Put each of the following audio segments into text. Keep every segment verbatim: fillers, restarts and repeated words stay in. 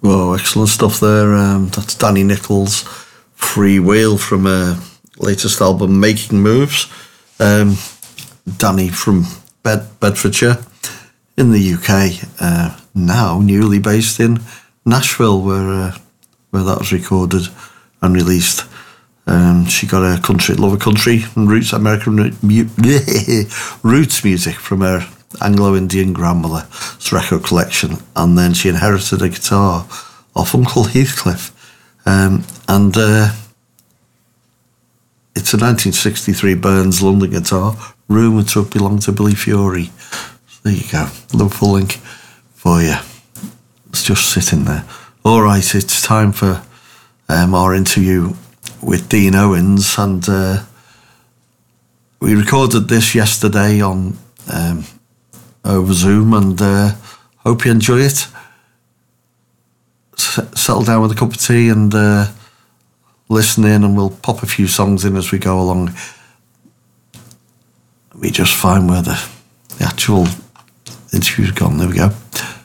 Oh, excellent stuff there. Um, that's Danny Nichols, Free Wheel from her latest album, Making Moves. Um, Danny from Bed- Bedfordshire in the U K, uh, now newly based in Nashville, where uh, where that was recorded and released. Um, she got a country, love a country and roots American mu- roots music from her Anglo-Indian grandmother's record collection, and then she inherited a guitar off Uncle Heathcliff, um, and uh, it's a nineteen sixty-three Burns London guitar, rumoured to have belonged to Billy Fury. So there you go, Liverpool link for you. It's just sitting there. All right, it's time for um, our interview with Dean Owens, and uh, we recorded this yesterday on um, over Zoom, and uh, hope you enjoy it. S- settle down with a cup of tea and uh, listen in, and we'll pop a few songs in as we go along. We just find where the, the actual interview's gone. There we go.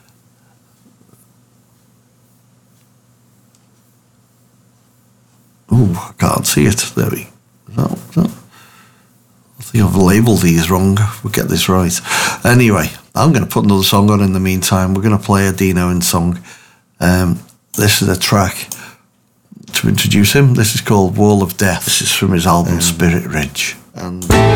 Oh, I can't see it. There we go. No, no. I think I've labelled these wrong. We'll get this right. Anyway, I'm going to put another song on in the meantime. We're going to play a Dean Owens song. Um, this is a track to introduce him. This is called Wall of Death. This is from his album um, Spirit Ridge. And